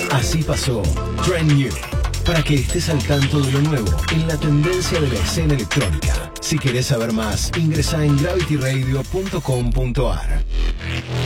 Así pasó Trend New, para que estés al tanto de lo nuevo en la tendencia de la escena electrónica. Si querés saber más, ingresa en gravityradio.com.ar.